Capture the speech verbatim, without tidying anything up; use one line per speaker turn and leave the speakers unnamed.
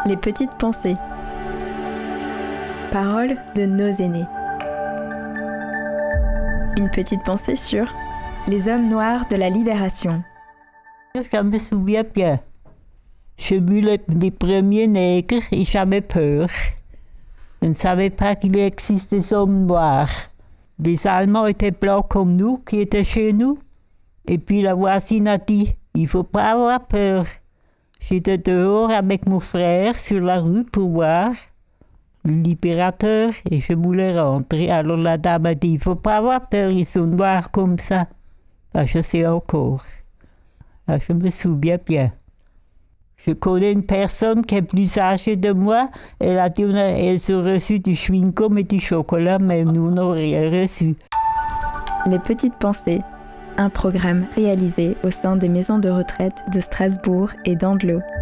Les petites pensées. Paroles de nos aînés. Une petite pensée sur les hommes noirs de la libération.
Je me souviens bien. J'ai vu les, les premiers nègres et j'avais peur. Je ne savais pas qu'il existe des hommes noirs. Les Allemands étaient blancs comme nous, qui étaient chez nous. Et puis la voisine a dit, il ne faut pas avoir peur. J'étais dehors avec mon frère sur la rue pour voir le libérateur et je voulais rentrer. Alors la dame a dit, il ne faut pas avoir peur, ils sont noirs comme ça. Ah, je sais encore. Ah, je me souviens bien. Je connais une personne qui est plus âgée de moi. Elle a dit qu'elle a reçu du chewing-gum et du chocolat, mais nous n'avons rien reçu.
Les petites pensées. Un programme réalisé au sein des maisons de retraite de Strasbourg et d'Andlau.